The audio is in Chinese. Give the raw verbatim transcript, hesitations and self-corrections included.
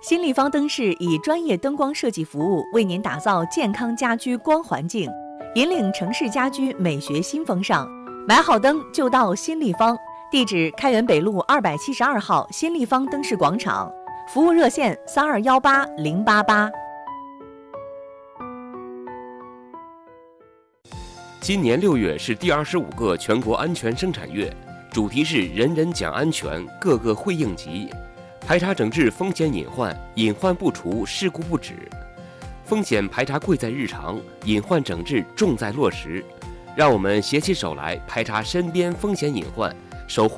新立方灯饰以专业灯光设计服务，为您打造健康家居光环境，引领城市家居美学新风尚。买好灯就到新立方，地址开元北路二百七十二号新立方灯饰广场，服务热线三二幺八零八八。 今年六月是第二十五个全国安全生产月，主题是人人讲安全，个个会应急。排查整治风险隐患，隐患不除，事故不止。风险排查贵在日常，隐患整治重在落实。让我们携起手来，排查身边风险隐患，守护